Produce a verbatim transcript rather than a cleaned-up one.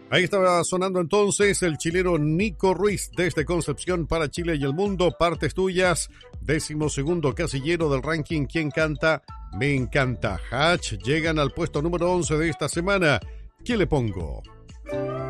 Ahí estaba sonando entonces el chileno Nico Ruiz desde Concepción para Chile y el mundo. Partes tuyas, décimo segundo casillero del ranking. ¿Quién canta? Me encanta. Hatch llegan al puesto número once de esta semana. ¿Qué le pongo?